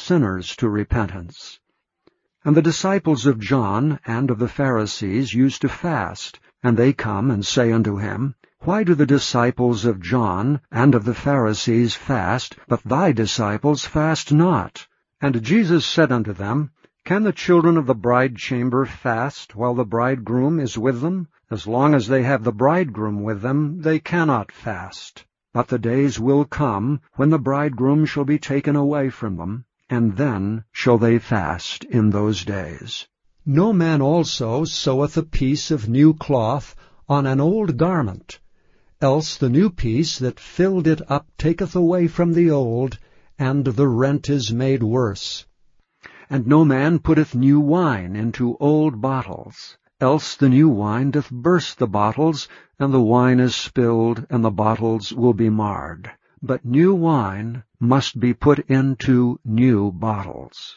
sinners to repentance. And the disciples of John and of the Pharisees used to fast, and they come and say unto him, Why do the disciples of John and of the Pharisees fast, but thy disciples fast not? And Jesus said unto them, Can the children of the bridechamber fast while the bridegroom is with them? As long as they have the bridegroom with them, they cannot fast. But the days will come, when the bridegroom shall be taken away from them, and then shall they fast in those days. No man also seweth a piece of new cloth on an old garment, else the new piece that filled it up taketh away from the old, and the rent is made worse. And no man putteth new wine into old bottles, else the new wine doth burst the bottles, and the wine is spilled, and the bottles will be marred. But new wine must be put into new bottles.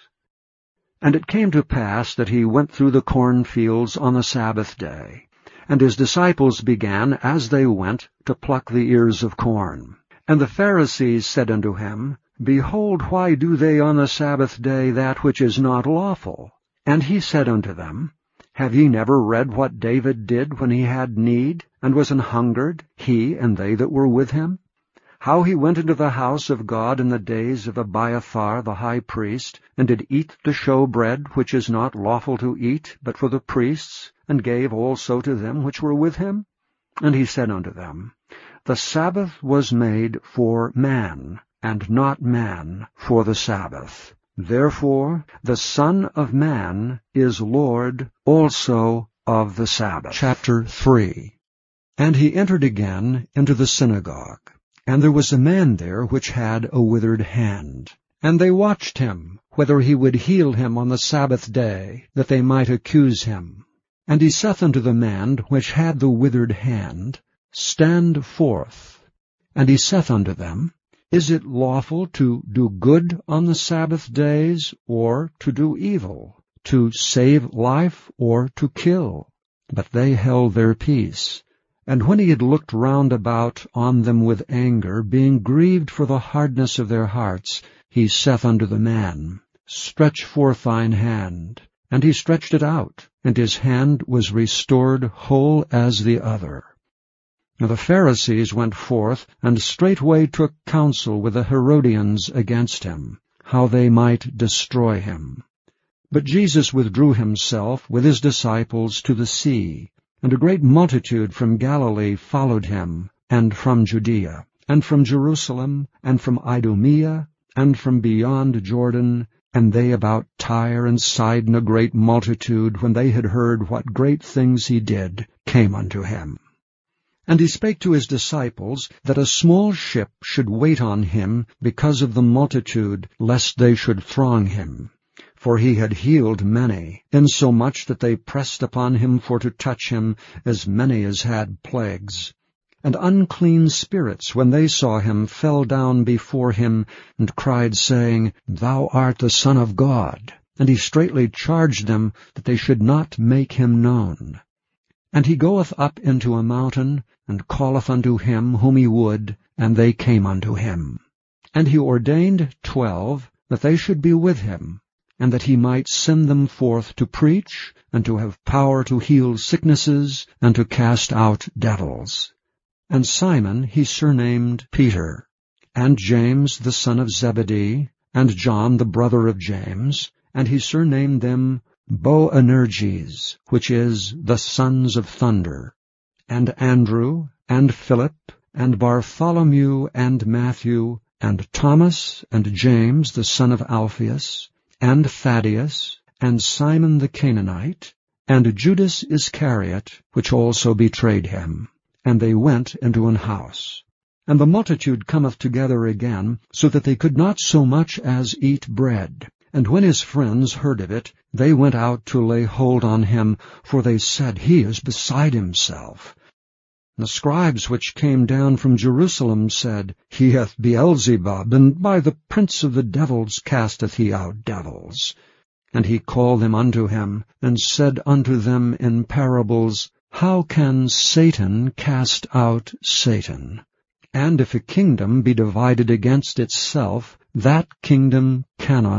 And it came to pass that he went through the cornfields on the Sabbath day, and his disciples began, as they went, to pluck the ears of corn. And the Pharisees said unto him, Behold, why do they on the Sabbath day that which is not lawful? And he said unto them, Have ye never read what David did when he had need, and was an hungered, he and they that were with him? How he went into the house of God in the days of Abiathar the high priest, and did eat the showbread, which is not lawful to eat, but for the priests, and gave also to them which were with him? And he said unto them, The Sabbath was made for man, and not man for the Sabbath. Therefore the Son of Man is Lord also of the Sabbath. Chapter 3. And he entered again into the synagogue. And there was a man there which had a withered hand. And they watched him, whether he would heal him on the Sabbath day, that they might accuse him. And he saith unto the man which had the withered hand, Stand forth. And he saith unto them, Is it lawful to do good on the Sabbath days, or to do evil, to save life, or to kill? But they held their peace. And when he had looked round about on them with anger, being grieved for the hardness of their hearts, he saith unto the man, Stretch forth thine hand. And he stretched it out, and his hand was restored whole as the other. Now the Pharisees went forth, and straightway took counsel with the Herodians against him, how they might destroy him. But Jesus withdrew himself with his disciples to the sea, and a great multitude from Galilee followed him, and from Judea, and from Jerusalem, and from Idumea, and from beyond Jordan, and they about Tyre and Sidon a great multitude, when they had heard what great things he did, came unto him. And he spake to his disciples that a small ship should wait on him because of the multitude, lest they should throng him. For he had healed many, insomuch that they pressed upon him for to touch him, as many as had plagues. And unclean spirits, when they saw him, fell down before him, and cried, saying, Thou art the Son of God. And he straitly charged them that they should not make him known. And he goeth up into a mountain, and calleth unto him whom he would, and they came unto him. And he ordained 12, that they should be with him, and that he might send them forth to preach, and to have power to heal sicknesses, and to cast out devils. And Simon he surnamed Peter, and James the son of Zebedee, and John the brother of James, and he surnamed them Boanerges, which is the sons of thunder, and Andrew, and Philip, and Bartholomew, and Matthew, and Thomas, and James the son of Alphaeus, and Thaddeus, and Simon the Canaanite, and Judas Iscariot, which also betrayed him. And they went into an house. And the multitude cometh together again, so that they could not so much as eat bread. And when his friends heard of it, they went out to lay hold on him, for they said, He is beside himself. And the scribes which came down from Jerusalem said, He hath Beelzebub, and by the prince of the devils casteth he out devils. And he called them unto him, and said unto them in parables, How can Satan cast out Satan? And if a kingdom be divided against itself, that kingdom cannot